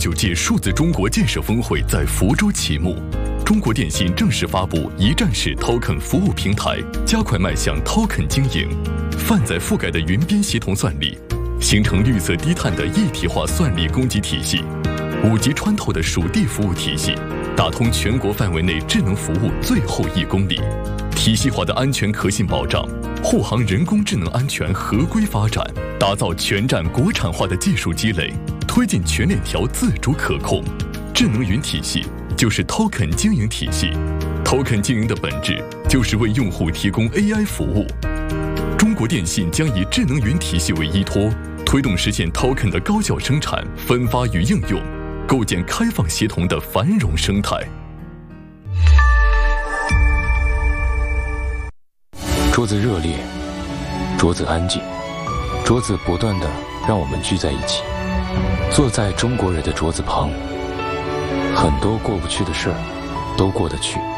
9届数字中国建设峰会在福州启幕，中国电信正式发布一站式 Token 服务平台，加快迈向 Token 经营。泛载覆盖的云边协同算力，形成绿色低碳的一体化算力供给体系；5G 穿透的属地服务体系，打通全国范围内智能服务最后1公里。体系化的安全可信保障，护航人工智能安全合规发展，打造全站国产化的技术积累，推进全链条自主可控。智能云体系就是 Token 经营体系。Token 经营的本质就是为用户提供 AI 服务。中国电信将以智能云体系为依托，推动实现 Token 的高效生产、分发与应用，构建开放协同的繁荣生态。 桌子热烈，桌子安静，桌子不断地让我们聚在一起，坐在中国人的桌子旁，很多过不去的事儿都过得去。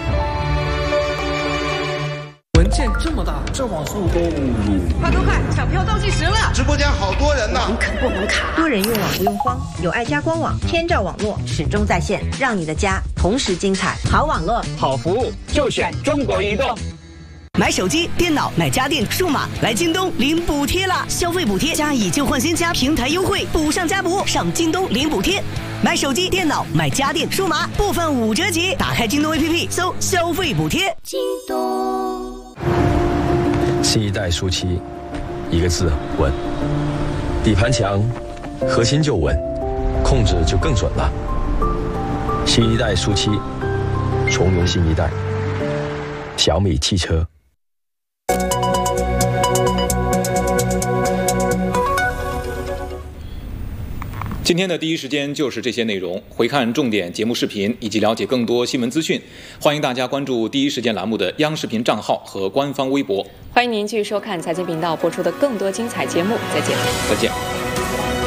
文件这么大，这网速都快，抢票倒计时了！ 直播间好多人呢， 门槛不能卡， 多人用网不用慌，有爱家官网，天照网络始终在线，让你的家同时精彩。好网络， 好服务，就选中国移动。 买手机、电脑、买家电、数码，来京东领补贴啦！消费补贴加以旧换新加平台优惠，补上加补，上京东领补贴。买手机、电脑、买家电、数码，部分5折起。打开京东 APP， 搜消费补贴。 京东。 新一代舒淇，一个字稳。底盘强，核心就稳，控制就更准了。新一代舒淇，从容新一代。小米汽车。 今天的第一时间就是这些内容。回看重点节目视频以及了解更多新闻资讯，欢迎大家关注第一时间栏目的央视频账号和官方微博。 欢迎您继续收看财经频道播出的更多精彩节目。再见。